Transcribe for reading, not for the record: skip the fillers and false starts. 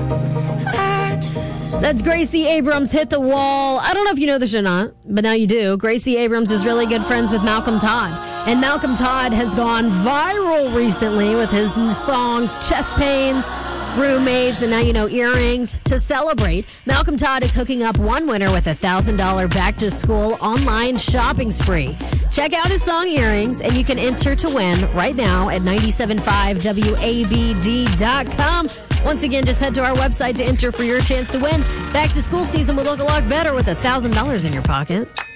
That's Gracie Abrams, Hit the Wall. I don't know if you know this or not, but now you do. Gracie Abrams is really good friends with Malcolm Todd. And Malcolm Todd has gone viral recently with his songs Chest Pains, Roommates, and now you know Earrings. To celebrate, Malcolm Todd is hooking up one winner with a $1,000 back-to-school online shopping spree. Check out his song Earrings, and you can enter to win right now at 975wabd.com. Once again, just head to our website to enter for your chance to win. Back to school season will look a lot better with $1,000 in your pocket.